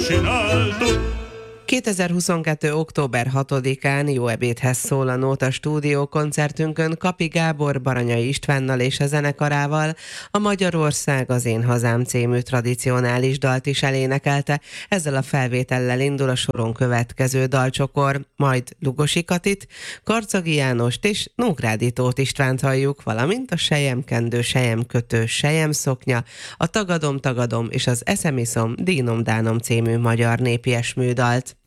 2022. október 6-án Jó ebédhez szól a Nóta Stúdió koncertünkön Kapi Gábor Baranyai Istvánnal és a zenekarával a Magyarország az én hazám című tradicionális dalt is elénekelte. Ezzel a felvétellel indul a soron következő dalcsokor, majd Lugosi Katit, Karcagi Jánost és Nógrádi Tóth Istvánt halljuk, valamint a Selyemkendő, Selyemkötő, Selyemszoknya, a Tagadom és az Eszemiszom, Dínom Dánom című magyar népies műdalt.